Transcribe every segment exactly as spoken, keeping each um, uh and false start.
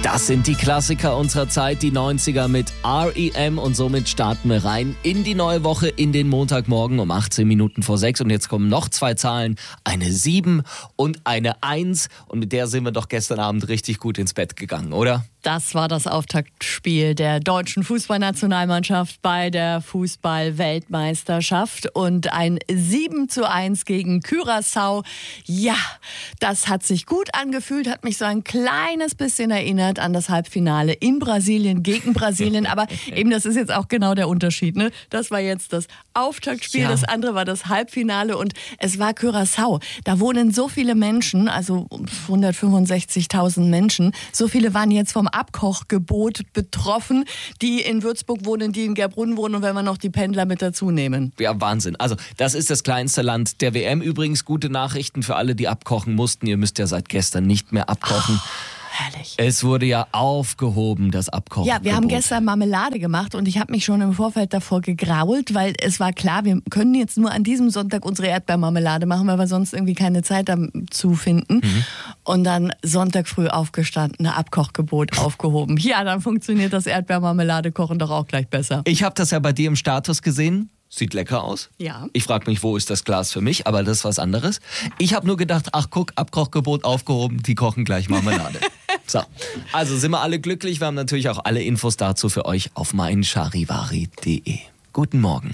Das sind die Klassiker unserer Zeit, die neunziger mit R E M, und somit starten wir rein in die neue Woche, in den Montagmorgen um achtzehn Minuten vor sechs. Und jetzt kommen noch zwei Zahlen, eine sieben und eine eins, und mit der sind wir doch gestern Abend richtig gut ins Bett gegangen, oder? Das war das Auftaktspiel der deutschen Fußballnationalmannschaft bei der Fußball-Weltmeisterschaft und ein sieben zu eins gegen Curaçao. Ja, das hat sich gut angefühlt, hat mich so ein kleines bisschen erinnert an das Halbfinale in Brasilien gegen Brasilien. Aber eben, das ist jetzt auch genau der Unterschied, ne? Das war jetzt das Auftaktspiel, ja. Das andere war das Halbfinale und es war Curaçao. Da wohnen so viele Menschen, also hundertfünfundsechzigtausend Menschen. So viele waren jetzt vom Abkochgebot betroffen, die in Würzburg wohnen, die in Gerbrunn wohnen, und wenn wir noch die Pendler mit dazu nehmen. Ja, Wahnsinn. Also das ist das kleinste Land der W M. Übrigens gute Nachrichten für alle, die abkochen mussten. Ihr müsst ja seit gestern nicht mehr abkochen. Oh. Herrlich. Es wurde ja aufgehoben, das Abkochen. Ja, wir haben gestern Marmelade gemacht und ich habe mich schon im Vorfeld davor gegrault, weil es war klar, wir können jetzt nur an diesem Sonntag unsere Erdbeermarmelade machen, weil wir sonst irgendwie keine Zeit dazu finden. Mhm. Und dann Sonntag früh aufgestanden, Abkochgebot aufgehoben. Ja, dann funktioniert das Erdbeermarmelade-Kochen doch auch gleich besser. Ich habe das ja bei dir im Status gesehen. Sieht lecker aus. Ja. Ich frage mich, wo ist das Glas für mich? Aber das ist was anderes. Ich habe nur gedacht, ach guck, Abkochgebot aufgehoben, die kochen gleich Marmelade. So, also sind wir alle glücklich. Wir haben natürlich auch alle Infos dazu für euch auf mein charivari punkt de. Guten Morgen.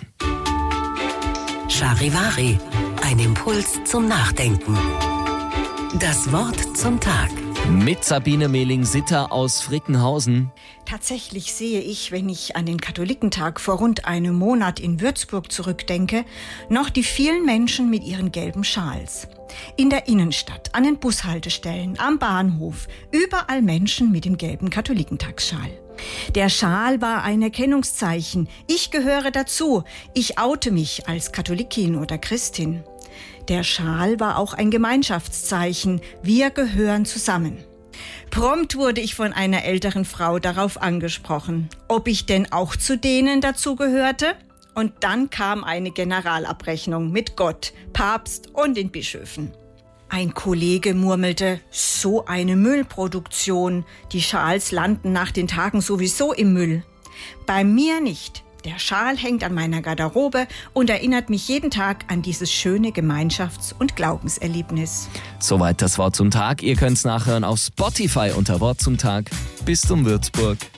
Charivari, ein Impuls zum Nachdenken. Das Wort zum Tag. Mit Sabine Mehling-Sitter aus Frickenhausen. Tatsächlich sehe ich, wenn ich an den Katholikentag vor rund einem Monat in Würzburg zurückdenke, noch die vielen Menschen mit ihren gelben Schals. In der Innenstadt, an den Bushaltestellen, am Bahnhof, überall Menschen mit dem gelben Katholikentagsschal. Der Schal war ein Erkennungszeichen. Ich gehöre dazu. Ich oute mich als Katholikin oder Christin. Der Schal war auch ein Gemeinschaftszeichen. Wir gehören zusammen. Prompt wurde ich von einer älteren Frau darauf angesprochen, ob ich denn auch zu denen dazugehörte. Und dann kam eine Generalabrechnung mit Gott, Papst und den Bischöfen. Ein Kollege murmelte, so eine Müllproduktion. Die Schals landen nach den Tagen sowieso im Müll. Bei mir nicht. Der Schal hängt an meiner Garderobe und erinnert mich jeden Tag an dieses schöne Gemeinschafts- und Glaubenserlebnis. Soweit das Wort zum Tag. Ihr könnt es nachhören auf Spotify unter Wort zum Tag. Bis zum Würzburg.